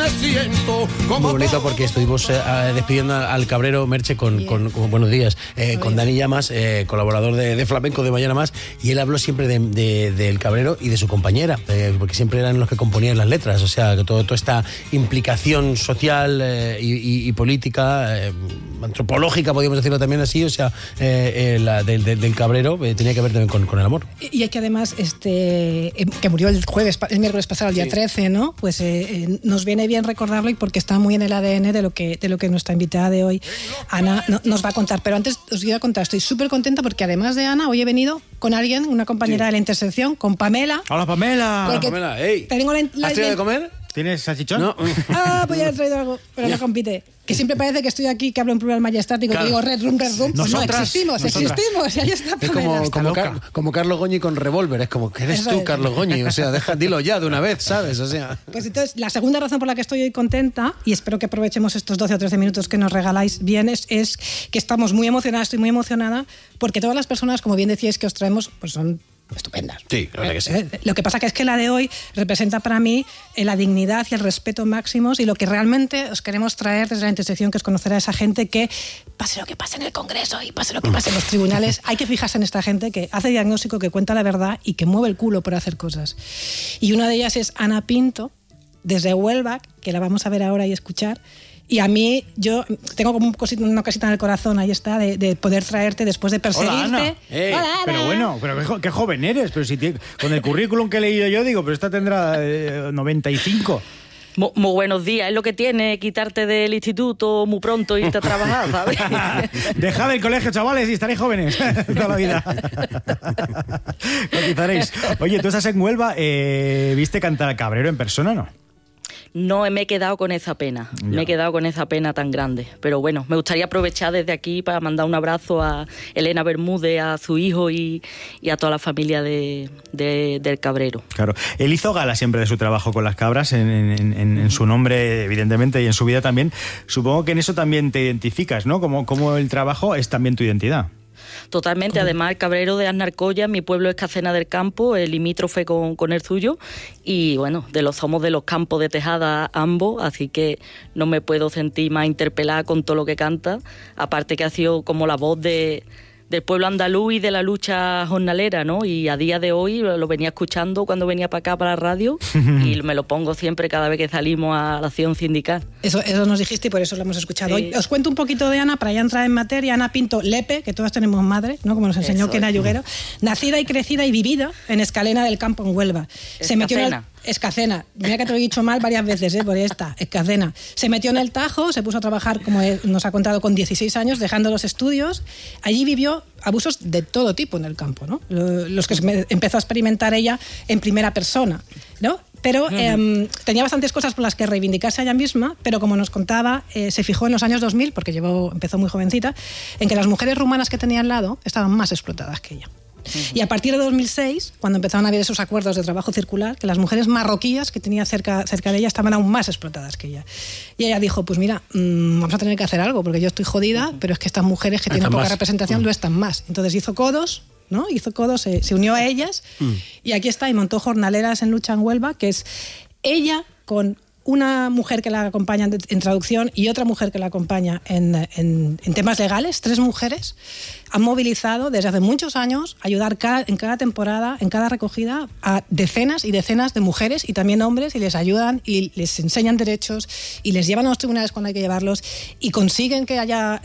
me siento como... Muy bonito porque estuvimos despidiendo al cabrero Merche con buenos días, con Dani Llamas, colaborador de Flamenco de Mañana Más, y él habló siempre del cabrero y de su compañera, porque siempre eran los que componían las letras, o sea, que toda esta implicación social y política, antropológica, podríamos decirlo también así, o sea, del cabrero tenía que ver también con el amor. Y es que además, que murió el miércoles pasado, el día 13, ¿no? Pues nos viene bien recordarlo, y porque está muy en el ADN de lo que nuestra invitada de hoy, Ana, nos va a contar. Pero antes os voy a contar, estoy súper contenta porque además de Ana, hoy he venido con alguien, una compañera de la intersección, con Pamela. ¡Hola, Pamela! Hola, Pamela. Hey. ¿Has tenido de comer? ¿Tienes salchichón? No. Pues ya he traído algo, pero no compite. Que siempre parece que estoy aquí, que hablo en plural majestático, claro. Que digo red room. Pues no, existimos, y ahí está Pamela. Es como Carlos Goñi con revólver, es como que eres tú, Carlos Goñi, o sea, dilo ya de una vez, ¿sabes? O sea. Pues entonces, la segunda razón por la que estoy hoy contenta, y espero que aprovechemos estos 12 o 13 minutos que nos regaláis bien, es que estamos muy emocionadas, estoy muy emocionada, porque todas las personas, como bien decíais, que os traemos, pues son estupendas. Sí, la verdad que sí. Lo que pasa que es que la de hoy representa para mí la dignidad y el respeto máximos, y lo que realmente os queremos traer desde la intersección, que es conocer a esa gente que, pase lo que pase en el Congreso y pase lo que pase en los tribunales, hay que fijarse en esta gente que hace diagnóstico, que cuenta la verdad y que mueve el culo por hacer cosas. Y una de ellas es Ana Pinto, desde Huelva, que la vamos a ver ahora y escuchar. Y a mí, yo tengo como una cosita en el corazón, ahí está, de poder traerte después de perseguirte. Hola, Ana. Hola, Ana. Pero bueno, qué joven eres. Pero si con el currículum que he leído yo, digo, pero esta tendrá 95. Muy buenos días. Es lo que tiene quitarte del instituto muy pronto y irte a trabajar, ¿sabes? Dejad el colegio, chavales, y estaréis jóvenes toda la vida. Cotizaréis. Oye, tú estás en Huelva, ¿viste cantar al cabrero en persona o no? No, me he quedado con esa pena. Ya. Me he quedado con esa pena tan grande. Pero bueno, me gustaría aprovechar desde aquí para mandar un abrazo a Elena Bermúdez, a su hijo y a toda la familia del cabrero. Claro. Él hizo gala siempre de su trabajo con las cabras, en su nombre, evidentemente, y en su vida también. Supongo que en eso también te identificas, ¿no? Como el trabajo es también tu identidad. Totalmente, además el cabrero de Aznarcoya, mi pueblo es Cacena del Campo, el limítrofe con el suyo, y bueno, somos de los campos de Tejada ambos, así que no me puedo sentir más interpelada con todo lo que canta, aparte que ha sido como la voz del pueblo andaluz y de la lucha jornalera, ¿no? Y a día de hoy lo venía escuchando cuando venía para acá, para la radio, y me lo pongo siempre cada vez que salimos a la acción sindical. Eso nos dijiste y por eso lo hemos escuchado hoy. Os cuento un poquito de Ana, para ya entrar en materia. Ana Pinto Lepe, que todas tenemos madre, ¿no? Como nos enseñó Kena Yuguero, nacida y crecida y vivida en Escalena del Campo, en Huelva. Escacena. Mira que te lo he dicho mal varias veces, por esta, Escacena. Se metió en el Tajo, se puso a trabajar, como nos ha contado, con 16 años, dejando los estudios. Allí vivió abusos de todo tipo en el campo, ¿no? Los que empezó a experimentar ella en primera persona, ¿no? Pero tenía bastantes cosas por las que reivindicarse a ella misma, pero como nos contaba, se fijó en los años 2000, porque empezó muy jovencita, en que las mujeres rumanas que tenía al lado estaban más explotadas que ella. Y a partir de 2006, cuando empezaron a haber esos acuerdos de trabajo circular, que las mujeres marroquíes que tenía cerca de ella estaban aún más explotadas que ella. Y ella dijo, pues mira, vamos a tener que hacer algo, porque yo estoy jodida, pero es que estas mujeres que tienen poca representación lo están más. Entonces hizo codos, ¿no? Se unió a ellas, y aquí está, y montó Jornaleras en Lucha en Huelva, que es ella con una mujer que la acompaña en traducción y otra mujer que la acompaña en temas legales. 3 mujeres han movilizado desde hace muchos años a ayudar en cada temporada, en cada recogida, a decenas y decenas de mujeres y también hombres, y les ayudan y les enseñan derechos y les llevan a los tribunales cuando hay que llevarlos, y consiguen que haya,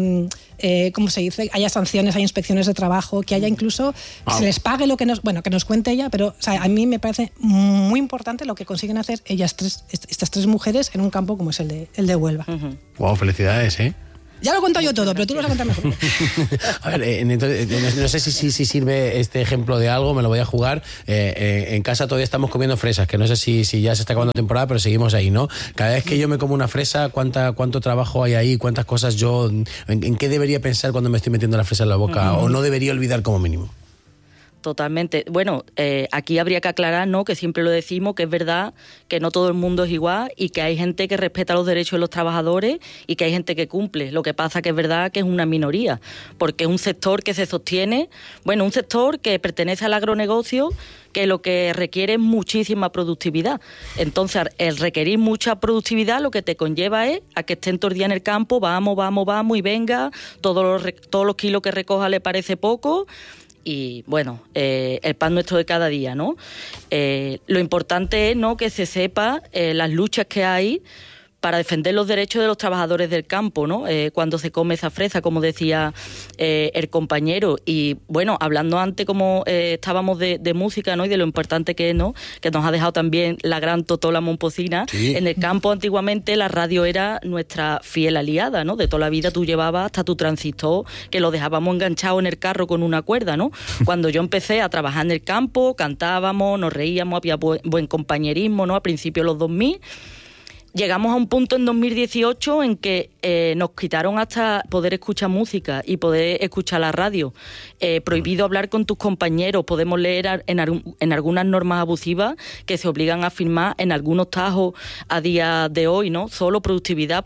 ¿cómo se dice?, haya sanciones, haya inspecciones de trabajo, que haya incluso que se les pague lo que nos cuente ella, pero o sea, a mí me parece muy importante lo que consiguen hacer estas 3 mujeres en un campo como es el de Huelva. Wow, felicidades, ¿eh? Ya lo he contado yo todo, pero tú lo vas a contar mejor. A ver, entonces, no sé si sirve este ejemplo de algo, me lo voy a jugar. En casa todavía estamos comiendo fresas, que no sé si ya se está acabando temporada, pero seguimos ahí, ¿no? Cada vez que yo me como una fresa, ¿cuánto trabajo hay ahí? ¿Cuántas cosas en qué debería pensar cuando me estoy metiendo la fresa en la boca? ¿O no debería olvidar como mínimo? Totalmente. Bueno, aquí habría que aclarar, ¿no?, que siempre lo decimos, que es verdad que no todo el mundo es igual y que hay gente que respeta los derechos de los trabajadores y que hay gente que cumple. Lo que pasa que es verdad que es una minoría, porque es un sector que se sostiene, bueno, un sector que pertenece al agronegocio, que lo que requiere es muchísima productividad. Entonces, el requerir mucha productividad lo que te conlleva es a que estén todo el día en el campo, vamos, y venga, todos los kilos que recoja le parece poco. Y bueno, el pan nuestro de cada día, ¿no? Lo importante es, ¿no?, que se sepa las luchas que hay para defender los derechos de los trabajadores del campo, ¿no? Cuando se come esa fresa, como decía el compañero. Y bueno, hablando antes como estábamos de música, ¿no?, y de lo importante que es, ¿no?, que nos ha dejado también la gran Totola Momposina. Sí. En el campo antiguamente la radio era nuestra fiel aliada, ¿no? De toda la vida tú llevabas hasta tu transistor, que lo dejábamos enganchado en el carro con una cuerda, ¿no? Cuando yo empecé a trabajar en el campo, cantábamos, nos reíamos, había buen compañerismo, ¿no?, a principios de los 2000. Llegamos a un punto en 2018 en que nos quitaron hasta poder escuchar música y poder escuchar la radio. Prohibido hablar con tus compañeros. Podemos leer en algunas normas abusivas que se obligan a firmar en algunos tajos a día de hoy, ¿no? Solo productividad.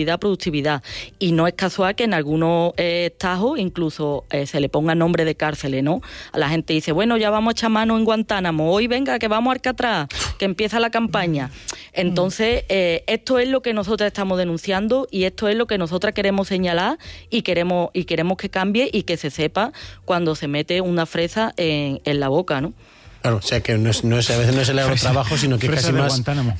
Y no es casual que en algunos tajos incluso se le ponga nombre de cárceles, ¿no? A la gente dice, bueno, ya vamos a echar mano en Guantánamo. Hoy venga, que vamos a Alcatraz, que empieza la campaña. Entonces, esto es lo que nosotras estamos denunciando y esto es lo que nosotras queremos señalar y queremos que cambie y que se sepa cuando se mete una fresa en la boca, ¿no? Claro, o sea que a veces no es el agrotrabajo, sino que casi más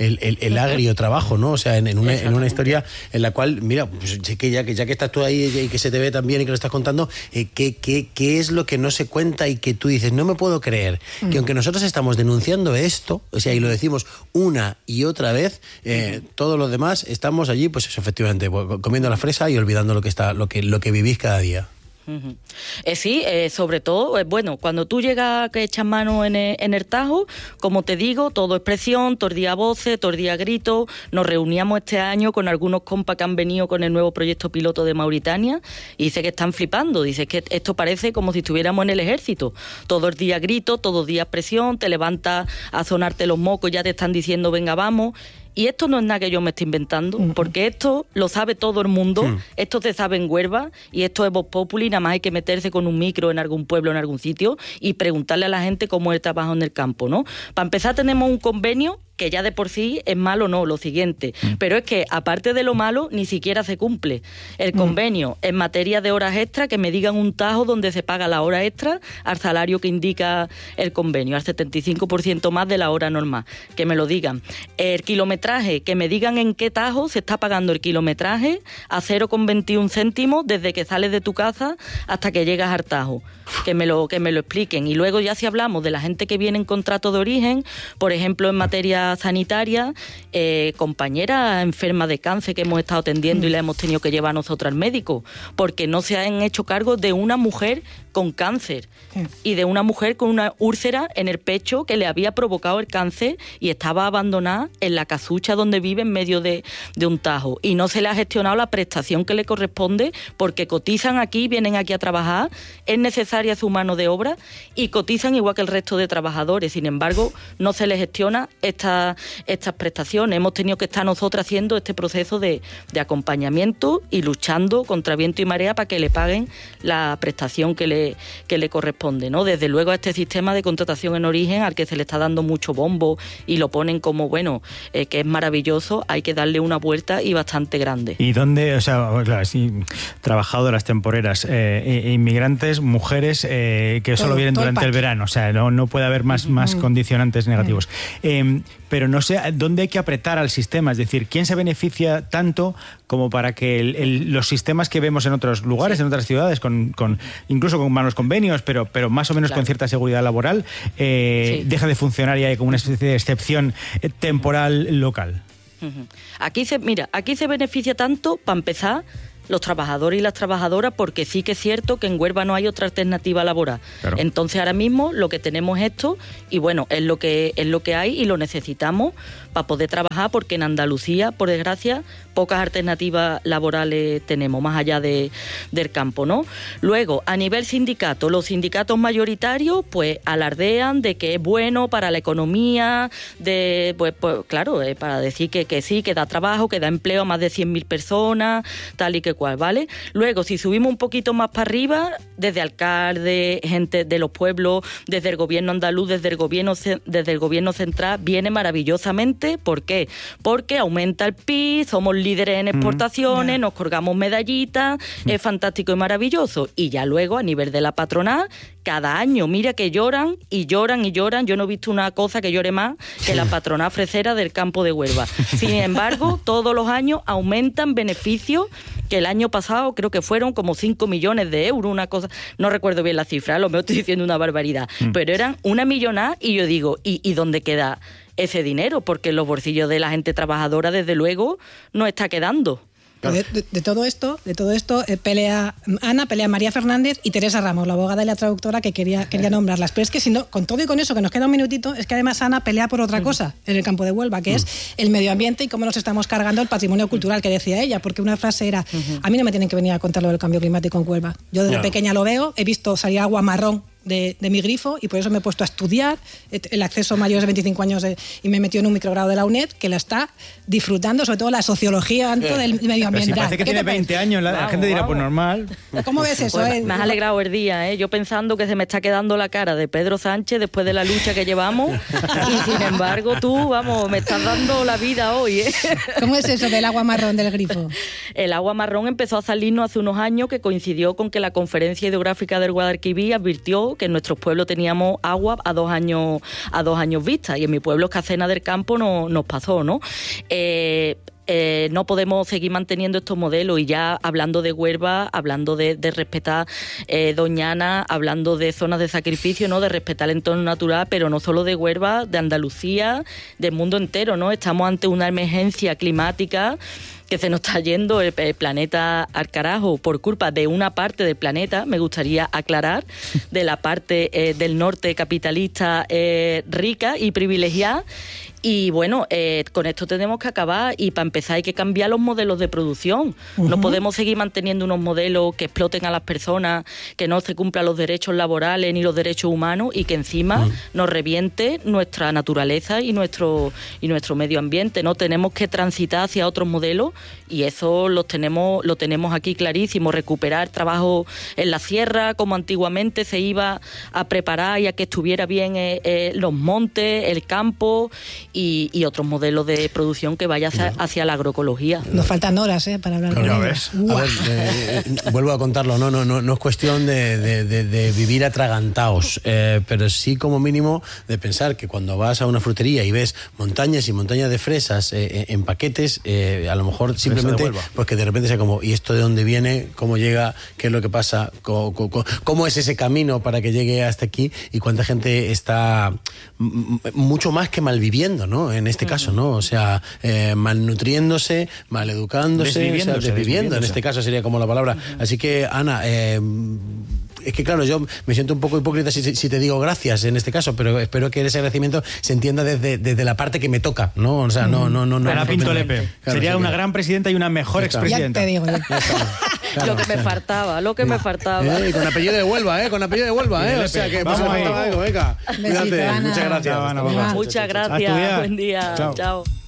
el agrio trabajo, ¿no? O sea, en una historia en la cual, mira, pues ya que estás tú ahí y que se te ve tan bien y que lo estás contando, ¿qué es lo que no se cuenta y que tú dices, no me puedo creer que aunque nosotros estamos denunciando esto, o sea, y lo decimos una y otra vez, todos los demás estamos allí, pues eso, efectivamente, comiendo la fresa y olvidando lo que vivís cada día? Uh-huh. Sí, sobre todo, bueno, cuando tú llegas que echas mano en el tajo, como te digo, todo es presión, todo el día voces, todo el día gritos. Nos reuníamos este año con algunos compas que han venido con el nuevo proyecto piloto de Mauritania y dice que están flipando, dice que esto parece como si estuviéramos en el ejército, todo el día gritos, todo el día presión, te levantas a sonarte los mocos, ya te están diciendo venga vamos. Y esto no es nada que yo me esté inventando, porque esto lo sabe todo el mundo, esto se sabe en Huelva y esto es Voz Populi, nada más hay que meterse con un micro en algún pueblo, en algún sitio y preguntarle a la gente cómo es el trabajo en el campo, ¿no? Para empezar tenemos un convenio que ya de por sí es malo, no, lo siguiente. Pero es que, aparte de lo malo, ni siquiera se cumple. El convenio en materia de horas extra, que me digan un tajo donde se paga la hora extra al salario que indica el convenio, al 75% más de la hora normal. Que me lo digan. El kilometraje, que me digan en qué tajo se está pagando el kilometraje a 0,21 céntimos desde que sales de tu casa hasta que llegas al tajo. Que me lo expliquen. Y luego ya si hablamos de la gente que viene en contrato de origen, por ejemplo en materia sanitaria, compañeras enfermas de cáncer que hemos estado atendiendo y la hemos tenido que llevar a nosotros al médico, porque no se han hecho cargo de una mujer con cáncer y de una mujer con una úlcera en el pecho que le había provocado el cáncer y estaba abandonada en la casucha donde vive en medio de un tajo y no se le ha gestionado la prestación que le corresponde porque cotizan aquí, vienen aquí a trabajar, es necesaria su mano de obra y cotizan igual que el resto de trabajadores, sin embargo no se les gestiona estas prestaciones. Hemos tenido que estar nosotros haciendo este proceso de acompañamiento y luchando contra viento y marea para que le paguen la prestación que le corresponde, ¿no? Desde luego a este sistema de contratación en origen al que se le está dando mucho bombo y lo ponen como, bueno, que es maravilloso, hay que darle una vuelta y bastante grande. ¿Y dónde, o sea, claro, sí, trabajadoras temporeras, inmigrantes, mujeres que solo vienen durante el verano, o sea, no puede haber más condicionantes negativos. Pero no sé dónde hay que apretar al sistema, es decir, ¿quién se beneficia tanto como para que los sistemas que vemos en otros lugares, en otras ciudades, incluso con malos convenios, pero más o menos con cierta seguridad laboral, deja de funcionar y hay como una especie de excepción temporal local? Aquí se beneficia tanto, para empezar, los trabajadores y las trabajadoras, porque sí que es cierto que en Huelva no hay otra alternativa laboral. Claro. Entonces ahora mismo lo que tenemos es esto y bueno, es lo que hay y lo necesitamos para poder trabajar, porque en Andalucía, por desgracia, pocas alternativas laborales tenemos, más allá del campo, ¿no? Luego, a nivel sindicato, los sindicatos mayoritarios, pues, alardean de que es bueno para la economía, pues claro, para decir que sí, que da trabajo, que da empleo a más de 100.000 personas, tal y que cual, ¿vale? Luego, si subimos un poquito más para arriba, desde alcalde, gente de los pueblos, desde el gobierno andaluz, desde el gobierno central, viene maravillosamente. ¿Por qué? Porque aumenta el PIB, somos líderes en exportaciones, nos colgamos medallitas, es fantástico y maravilloso. Y ya luego, a nivel de la patronal, cada año, mira que lloran y lloran y lloran. Yo no he visto una cosa que llore más que la patronal fresera del campo de Huelva. Sin embargo, todos los años aumentan beneficios, que el año pasado creo que fueron como 5 millones de euros, una cosa, no recuerdo bien la cifra, lo mejor estoy diciendo una barbaridad, pero eran una millonada, y yo digo, ¿y dónde queda ese dinero? Porque en los bolsillos de la gente trabajadora, desde luego, no está quedando. De todo esto pelea Ana, pelea María Fernández y Teresa Ramos, la abogada y la traductora, que quería nombrarlas. Pero es que si no, con todo y con eso, que nos queda un minutito, es que además Ana pelea por otra cosa en el campo de Huelva, que es el medio ambiente y cómo nos estamos cargando el patrimonio cultural, que decía ella, porque una frase era, a mí no me tienen que venir a contar lo del cambio climático en Huelva. Yo desde pequeña lo veo, he visto salir agua marrón de mi grifo, y por eso me he puesto a estudiar el acceso a mayores de 25 años y me he metido en un microgrado de la UNED, que la está disfrutando, sobre todo la sociología del medio ambiente. Si parece que tiene 20 años, la gente dirá, pues normal. ¿Cómo ves eso? Pues me has alegrado el día, yo pensando que se me está quedando la cara de Pedro Sánchez después de la lucha que llevamos, y sin embargo tú, me estás dando la vida hoy. ¿Cómo es eso del agua marrón del grifo? El agua marrón empezó a salirnos hace unos años, que coincidió con que la Conferencia Hidrográfica del Guadalquivir advirtió que en nuestros pueblos teníamos agua a 2 años vista, y en mi pueblo, Escacena del Campo, nos pasó, ¿no? No podemos seguir manteniendo estos modelos, y ya hablando de Huelva, hablando de respetar Doñana, hablando de zonas de sacrificio, ¿no? De respetar el entorno natural, pero no solo de Huelva, de Andalucía, del mundo entero, ¿no? Estamos ante una emergencia climática que se nos está yendo el planeta al carajo por culpa de una parte del planeta, me gustaría aclarar, de la parte del norte capitalista rica y privilegiada. Y bueno, con esto tenemos que acabar, y para empezar hay que cambiar los modelos de producción. No podemos seguir manteniendo unos modelos que exploten a las personas, que no se cumplan los derechos laborales ni los derechos humanos, y que encima nos reviente nuestra naturaleza y nuestro medio ambiente. No tenemos que transitar hacia otros modelos, y eso lo tenemos aquí clarísimo. Recuperar trabajo en la sierra, como antiguamente se iba a preparar y a que estuviera bien los montes, el campo, y otros modelos de producción que vaya hacia la agroecología. Nos faltan horas para hablar de ellos. A ver, vuelvo a contarlo, no es cuestión de vivir atragantados, pero sí como mínimo de pensar que cuando vas a una frutería y ves montañas y montañas de fresas en paquetes, a lo mejor simplemente porque de repente sea como, ¿y esto de dónde viene? ¿Cómo llega? ¿Qué es lo que pasa? ¿Cómo es ese camino para que llegue hasta aquí? Y cuánta gente está mucho más que malviviendo, ¿no? En este caso, ¿no? O sea, malnutriéndose, maleducándose, desviviendo, en este caso sería como la palabra. Así que, Ana, es que claro, yo me siento un poco hipócrita si te digo gracias en este caso, pero espero que ese agradecimiento se entienda desde la parte que me toca, ¿no? O sea, no. Ana Pinto Lepe. Claro, sería una gran presidenta y una mejor expresidenta. Ya te digo. Claro. Lo que me faltaba. Con apellido de Huelva, con apellido de Huelva, o sea que vamos algo, venga. Besito, Cuídate. Ana. Muchas gracias. Muchas gracias. Buen día. Chao.